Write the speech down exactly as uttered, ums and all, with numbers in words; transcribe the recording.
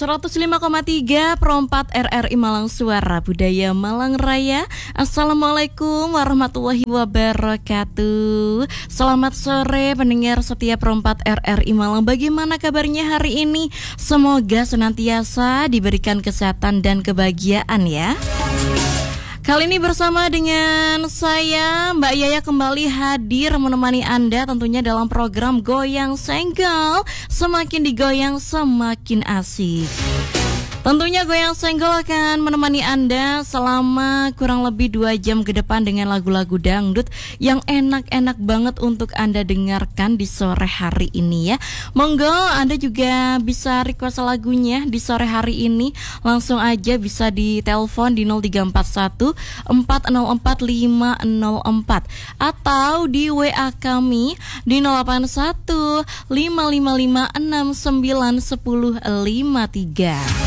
seratus lima koma tiga Perempat R R I Malang, Suara Budaya Malang Raya. Assalamualaikum warahmatullahi wabarakatuh. Selamat sore pendengar setia Perempat R R I Malang. Bagaimana kabarnya hari ini? Semoga senantiasa diberikan kesehatan dan kebahagiaan ya. Kali ini bersama dengan saya Mbak Yaya kembali hadir menemani Anda tentunya dalam program Goyang Senggol. Semakin digoyang semakin asik. Tentunya Goyang Senggol akan menemani Anda selama kurang lebih dua jam ke depan dengan lagu-lagu dangdut yang enak-enak banget untuk Anda dengarkan di sore hari ini ya. Monggo Anda juga bisa request lagunya di sore hari ini. Langsung aja bisa di telepon di nol tiga empat satu empat nol empat lima nol empat atau di W A kami di nol delapan satu lima lima lima enam sembilan satu nol lima tiga.